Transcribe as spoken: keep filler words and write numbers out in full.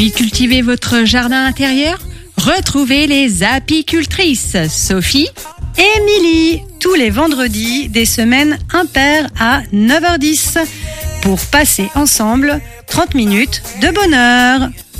Et cultivez votre jardin intérieur? Retrouvez les apicultrices Sophie et Émilie tous les vendredis des semaines impaires à neuf heures dix pour passer ensemble trente minutes de bonheur.